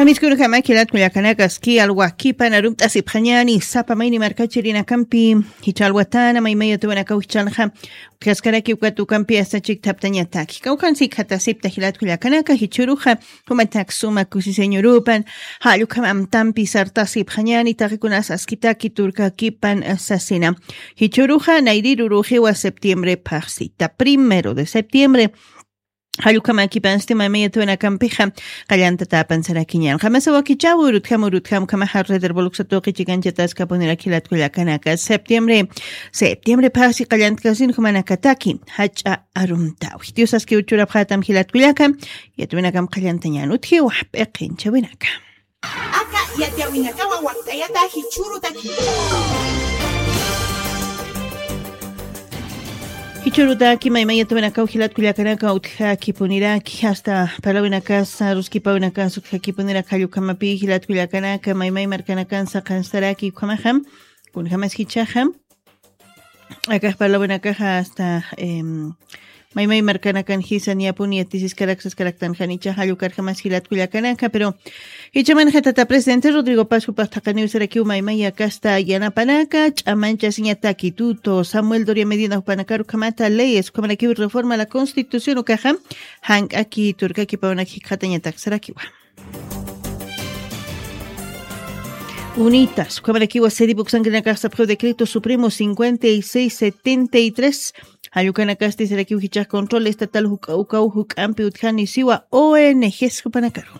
Amiskuru kamakilat kulyakanakas ki alwakipan arumt asipkhanyani sapa mayni markachirina kampi hichalwatana maymaya tuwana kauchalja kaskaraki ukatu kampi asachik taptañataki kaukansi khatasipta hilat kulyakanaka hichuruja kumatak suma kusiseñorupan halukam amtampi sartasipkhanyani takikunas askitaki turkakipan asasina hichuruja nairirurujiwa septiembre parsita 1 de septiembre Halukama kipanste mamaya tuena campija callanta tapan sarakiñan jamasa wakichawu urutjam kama harreder boluksato kichiganchatas kaponera kilat kuyakanaka septiembre pasi callanta kasin humanakataki hacha arumtawi diosas que uchura phatam kilat kuyaka yatuena kam callanta ñanutji wahpeqin chawinaka aka yatiawinaka wawaktayata hichurutaki Hichurutaki maymaya tuvenaka ujilat kuyakanaka utjaki puniraki hasta palawinaka saruskipawinaka sukhaki puniraka yukamapi hilat kuyakanaka maymay markanaka saqanstaraki ukamaham kunhamas hichaham akah palawinaka hasta maymay markanakan hisan yapuni atisis karaksas karaktan hanicha halukar jamás hilat kuyakanaka pero hichaman hatata presidente Rodrigo Paz upastaqani usaraki maymay akasta yanapanaka chamancha siñataki tuto Samuel Doria Medina upanakaru kamata leyes kumanaki reforma la constitución ukaham hank aki turkaki pawanaki khatañatak sarakiwa Unitas, kumanaki wasedi buksangrinaka sabjo decreto supremo 5673 Ayukanakasti seraki uhichak control estatal hukau hukampi utkani siwa ONGs kupanakaru.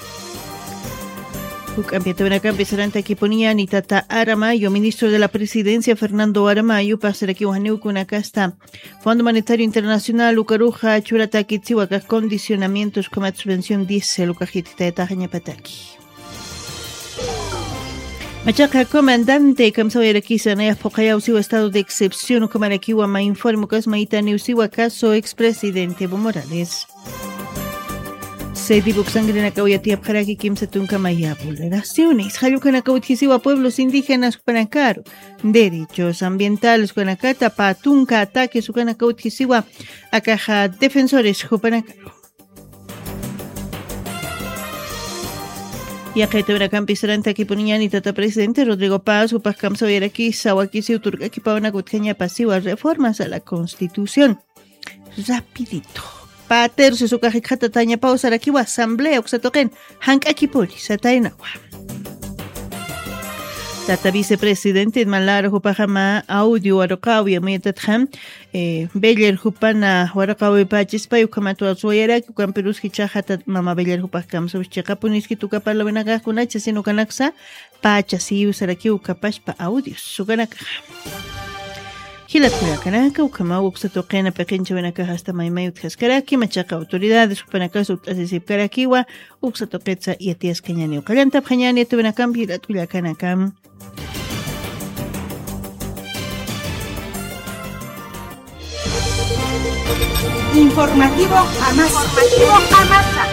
Hukampi tabenakampi seranta kiponia ni tata Aramayo, ministro de la presidencia Fernando Aramayo, pasaraki uhaneu kunakasta Fondo Monetario Internacional ukaruja churataki tsiwaka condicionamientos como subvención diesel ukajitita etajaña pataki. Machaca comandante Kamsawayraki Sanaya Pokaya Usiwa estado de excepción Kamarakiwa ma informo que es Maitani Usiwa caso expresidente Evo Morales. Se dibuxangre na Kawayati Abjaraki Kimsatun Kamaya vulneraciones. Hayukana Kawutisiwa pueblos indígenas Kupanakaro. Derechos ambientales Kupanakata Patunka ataques Ukana Kawutisiwa Akaja defensores Kupanakaro. Y acá te campi seranta que ponían y tata presidente Rodrigo Paz upas kamsawayraki sawakisi uturkaki pawana kutkeña pasiva reformas a la Constitución. Rapidito. Pater se sukajikata taña pausarakiwa asamblea uksatoquen hankaki poli satainawa. Tata vicepresidente Malar Hupajama audio Arakawi Amitatjam Beller Hupana Warakawi Pachispa Yukamatu Azuera Kukamperus Hichahata Mama Beller Hupakam Sochakapuniski Tukapalavenaga Kunacha Sinukanaksa Pachasi Usaraki Ukapashpa audios Suganaka Hilat Kuyakanaka Ukama Uksatoqena Pequencha Venaka hasta Maimayut Haskaraki Machaca autoridades Kupanaka Sutasipkarakiwa Uksatoquetza y Atias Keñani Ukalanta Panyani Tuvenakam Hilat Kuyakanakam Informativo Amasa.